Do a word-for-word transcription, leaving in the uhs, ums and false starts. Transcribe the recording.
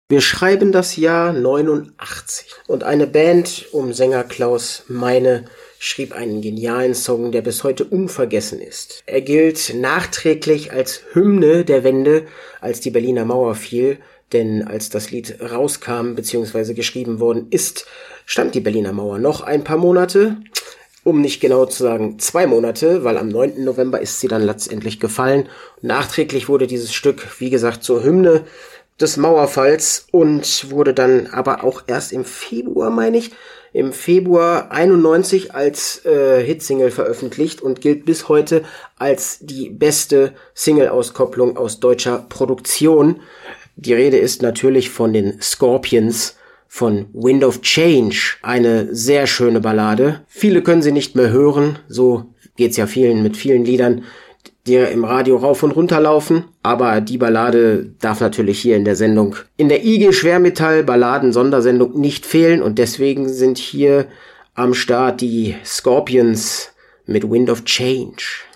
Wir schreiben das Jahr neunundachtzig und eine Band um Sänger Klaus Meine schrieb einen genialen Song, der bis heute unvergessen ist. Er gilt nachträglich als Hymne der Wende, als die Berliner Mauer fiel, denn als das Lied rauskam bzw. geschrieben worden ist, stand die Berliner Mauer noch ein paar Monate, um nicht genau zu sagen zwei Monate, weil am neunten November ist sie dann letztendlich gefallen. Nachträglich wurde dieses Stück, wie gesagt, zur Hymne des Mauerfalls und wurde dann aber auch erst im Februar, meine ich, im Februar einundneunzig als äh, Hitsingle veröffentlicht und gilt bis heute als die beste Single-Auskopplung aus deutscher Produktion. Die Rede ist natürlich von den Scorpions, von Wind of Change, eine sehr schöne Ballade. Viele können sie nicht mehr hören, so geht's ja vielen mit vielen Liedern, die im Radio rauf und runter laufen, aber die Ballade darf natürlich hier in der Sendung, in der I G Schwermetall Balladen Sondersendung nicht fehlen und deswegen sind hier am Start die Scorpions mit Wind of Change.